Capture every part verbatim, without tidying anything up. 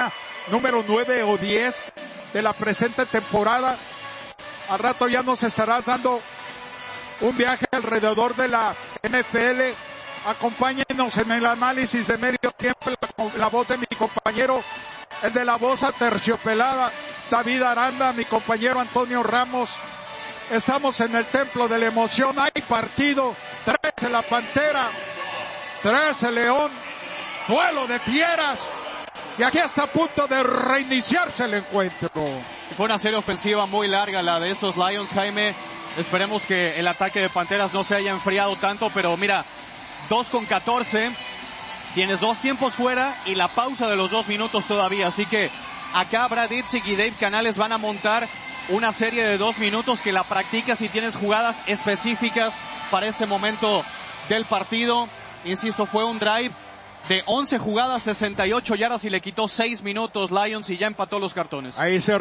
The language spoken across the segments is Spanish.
semana número nueve o diez de la presente temporada. Al rato ya nos estarás dando un viaje alrededor de la N F L. Acompáñenos en el análisis de medio tiempo, la, la voz de mi compañero, el de la voz aterciopelada, David Aranda, mi compañero Antonio Ramos. Estamos en el templo de la emoción, hay partido, trece la Pantera, trece León, duelo de fieras, y aquí está a punto de reiniciarse el encuentro. Fue una serie ofensiva muy larga la de estos Lions, Jaime. Esperemos que el ataque de Panteras no se haya enfriado tanto, pero mira, dos con catorce, tienes dos tiempos fuera y la pausa de los dos minutos todavía, así que acá Brad Idzik y Dave Canales van a montar una serie de dos minutos que la practicas y tienes jugadas específicas para este momento del partido. Insisto, fue un drive de once jugadas, sesenta y ocho yardas y le quitó seis minutos Lions y ya empató los cartones. Ahí se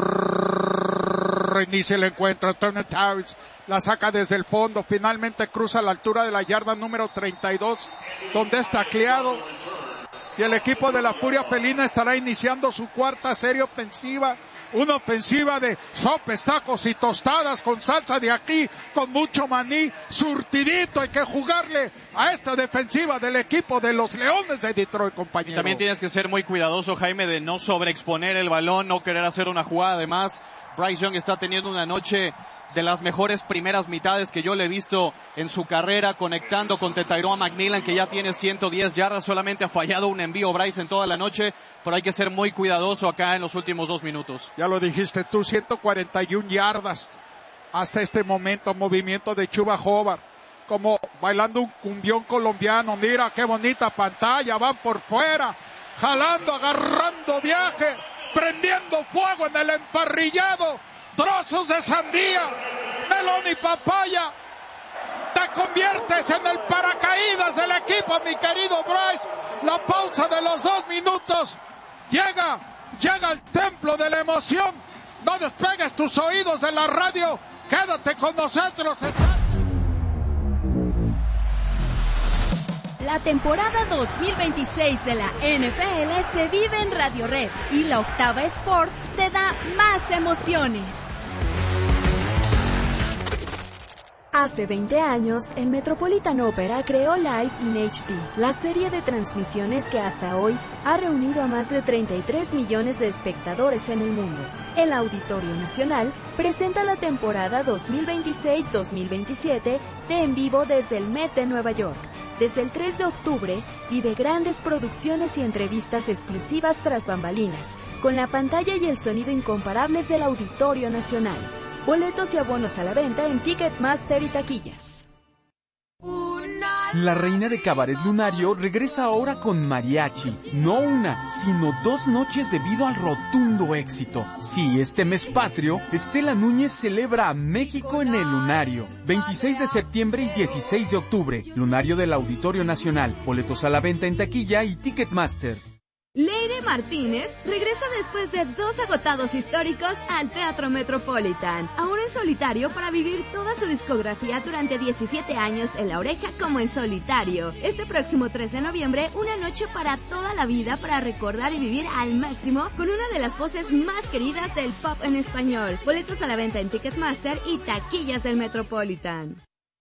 reinicia el encuentro. Turner Towers la saca desde el fondo, finalmente cruza a la altura de la yarda número treinta y dos, donde es tacleado. Y el equipo de la Furia Felina estará iniciando su cuarta serie ofensiva. Una ofensiva de sopes, tacos y tostadas con salsa de aquí, con mucho maní, surtidito. Hay que jugarle a esta defensiva del equipo de los Leones de Detroit, compañero. Y también tienes que ser muy cuidadoso, Jaime, de no sobreexponer el balón, no querer hacer una jugada de más. Bryce Young está teniendo una noche de las mejores primeras mitades que yo le he visto en su carrera, conectando con Tyrone McMillan, que ya tiene ciento diez yardas, solamente ha fallado un envío Bryce en toda la noche, pero hay que ser muy cuidadoso acá en los últimos dos minutos. Ya lo dijiste tú, ciento cuarenta y una yardas hasta este momento, movimiento de Chuba Hubbard, como bailando un cumbión colombiano. Mira qué bonita pantalla, van por fuera, jalando, agarrando viaje, prendiendo fuego en el emparrillado. Trozos de sandía, melón y papaya. Te conviertes en el paracaídas del equipo, mi querido Bryce. La pausa de los dos minutos. Llega, llega al templo de la emoción. No despegues tus oídos de la radio. Quédate con nosotros. La temporada dos mil veintiséis de la N F L se vive en Radio Red y la Octava Sports te da más emociones. Hace veinte años, el Metropolitan Opera creó Live in H D, la serie de transmisiones que hasta hoy ha reunido a más de treinta y tres millones de espectadores en el mundo. El Auditorio Nacional presenta la temporada dos mil veintiséis dos mil veintisiete de En Vivo desde el Met de Nueva York. Desde el tres de octubre, vive grandes producciones y entrevistas exclusivas tras bambalinas, con la pantalla y el sonido incomparables del Auditorio Nacional. Boletos y abonos a la venta en Ticketmaster y taquillas. La reina de Cabaret Lunario regresa ahora con mariachi. No una, sino dos noches debido al rotundo éxito. Sí, este mes patrio, Estela Núñez celebra a México en el Lunario. veintiséis de septiembre y dieciséis de octubre. Lunario del Auditorio Nacional. Boletos a la venta en taquilla y Ticketmaster. Leire Martínez regresa después de dos agotados históricos al Teatro Metropolitan, ahora en solitario para vivir toda su discografía durante diecisiete años en La Oreja como en solitario. Este próximo tres de noviembre, una noche para toda la vida para recordar y vivir al máximo con una de las voces más queridas del pop en español. Boletos a la venta en Ticketmaster y taquillas del Metropolitan.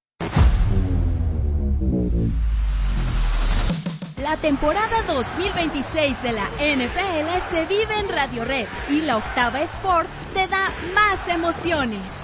La temporada dos mil veintiséis de la N F L se vive en Radio Red y la Octava Sports te da más emociones.